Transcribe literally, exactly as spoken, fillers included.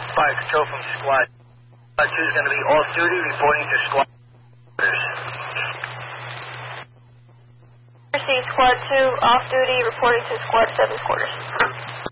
Fire control from squad. Squad two is going to be off duty, reporting to squad quarters. Received squad two, off duty, reporting to squad seven's quarters.